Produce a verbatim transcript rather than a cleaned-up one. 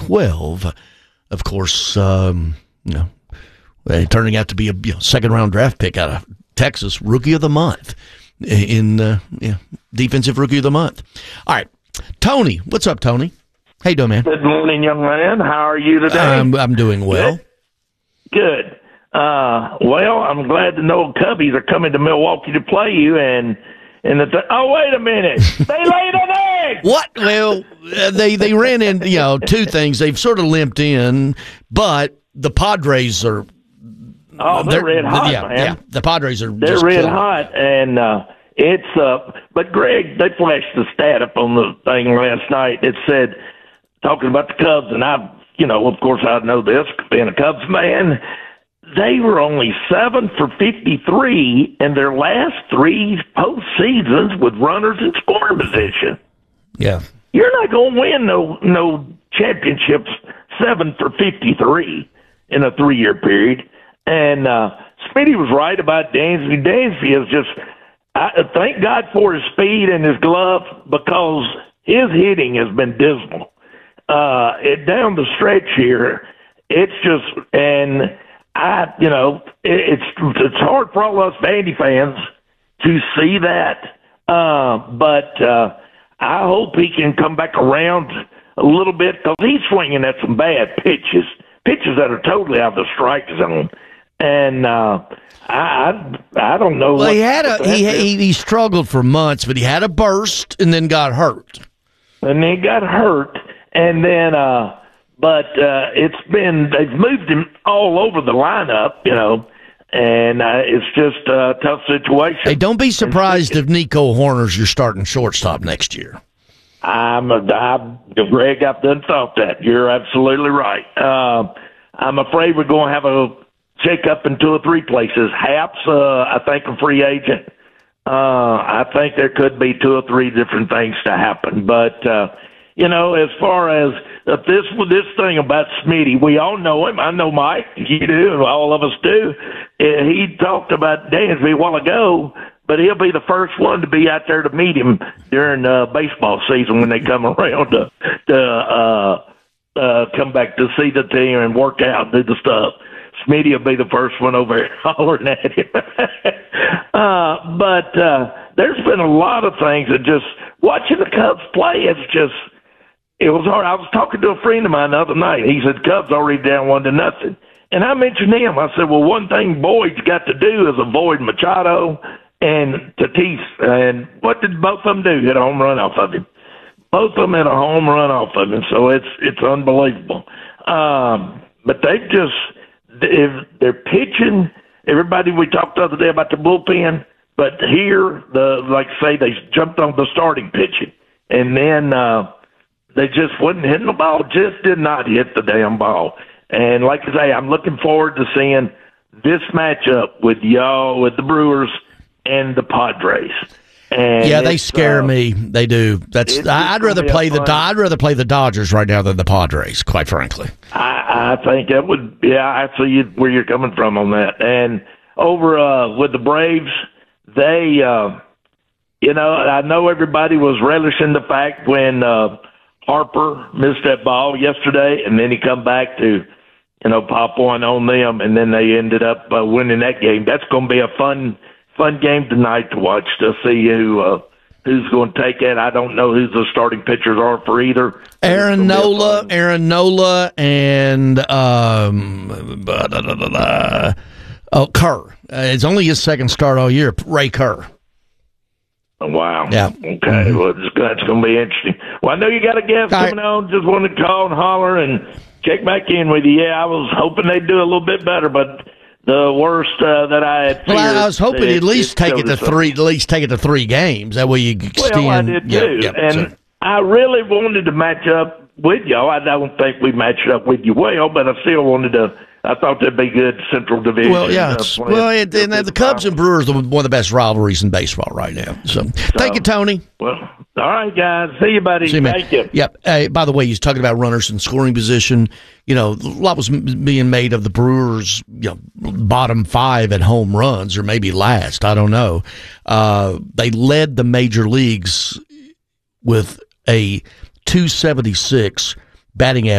twelve. Of course, um, you know, uh, turning out to be a you know, second-round draft pick out of Texas, Rookie of the Month in uh, yeah, Defensive Rookie of the Month. All right, Tony, what's up, Tony? How you doing, man? Good morning, young man. How are you today? I'm, I'm doing well. Good. Good. Uh, well, I'm glad to know Cubbies are coming to Milwaukee to play you, and and the th- oh, wait a minute, they laid an egg. What? Well, uh, they they ran in, you know, two things. They've sort of limped in, but the Padres are. Oh, they're, they're red hot, yeah, man. Yeah, the Padres are. They're just red killing. hot, and uh, it's. Uh, but Greg, they flashed the stat up on the thing last night. It said talking about the Cubs, and I, you know, of course, I know this being a Cubs man. They were only seven for fifty-three in their last three postseasons with runners in scoring position. Yeah, you're not going to win no no championships seven for fifty-three in a three-year period. And uh, Smitty was right about Dansby. Dansby is just, I thank God for his speed and his glove because his hitting has been dismal. Uh, it down the stretch here, it's just, and I, you know, it, it's it's hard for all us Vandy fans to see that. Uh, but uh, I hope he can come back around a little bit because he's swinging at some bad pitches, pitches that are totally out of the strike zone. And uh, I, I, I don't know. Well, what, he had a he, he he struggled for months, but he had a burst and then got hurt. And then he got hurt, and then, uh, but uh, it's been they've moved him all over the lineup, you know, and uh, it's just a tough situation. Hey, don't be surprised if Nico Horner's your starting shortstop next year. I'm a, I'm, Greg, I've done thought that. You're absolutely right. Uh, I'm afraid we're going to have a shake up in two or three places. Haps, uh, I think, a free agent. Uh, I think there could be two or three different things to happen. But, uh, you know, as far as uh, this this thing about Smitty, we all know him. I know Mike. You do, and all of us do. Uh, he talked about Dansby a while ago, but he'll be the first one to be out there to meet him during uh, baseball season when they come around to, to uh, uh, come back to see the team and work out and do the stuff. Smitty will be the first one over here hollering at him. uh, but uh, there's been a lot of things that just watching the Cubs play, it's just, it was hard. I was talking to a friend of mine the other night. He said, Cubs already down one to nothing. And I mentioned him. I said, well, one thing Boyd's got to do is avoid Machado and Tatis. And what did both of them do? Hit a home run off of him. Both of them hit a home run off of him. So it's, it's unbelievable. Um, but they've just, if they're pitching, everybody we talked the other day about the bullpen, but here, the like say they jumped on the starting pitching, and then uh, they just wasn't hitting the ball, just did not hit the damn ball. And like I say, I'm looking forward to seeing this matchup with y'all, with the Brewers and the Padres. And yeah, they scare uh, me. They do. That's. I'd rather play the. I'd rather play the Dodgers right now than the Padres. Quite frankly, I, I think that would. Yeah, I see where you're coming from on that. And over uh, with the Braves, they. Uh, you know, I know everybody was relishing the fact when uh, Harper missed that ball yesterday, and then he come back to, you know, pop one on them, and then they ended up uh, winning that game. That's going to be a fun. Fun game tonight to watch to see who uh, who's going to take it. I don't know who the starting pitchers are for either. Aaron Nola, Aaron Nola, and um, blah, blah, blah, blah. Oh, Kerr. Uh, it's only his second start all year. Ray Kerr. Oh, wow. Yeah. Okay. Mm-hmm. Well, it's, that's going to be interesting. Well, I know you got a guest all coming right. on. Just wanted to call and holler and check back in with you. Yeah, I was hoping they'd do a little bit better, but. The worst uh, that I had. Well, I, I was hoping it, at least take it to three. At least take it to three games. That way you extend. Well, I did yeah, too, yeah, and so. I really wanted to match up with y'all. I don't think we matched up with you well, but I still wanted to. I thought that'd be good Central Division. Well, yeah. Uh, well, it, and the Cubs and Brewers are one of the best rivalries in baseball right now. So, so thank you, Tony. Well, all right, guys. See you, buddy. See you, man. Thank you. Yep. Hey, by the way, he's talking about runners in scoring position. You know, a lot was being made of the Brewers, you know, bottom five at home runs, or maybe last. I don't know. Uh, they led the major leagues with a two seventy-six batting average.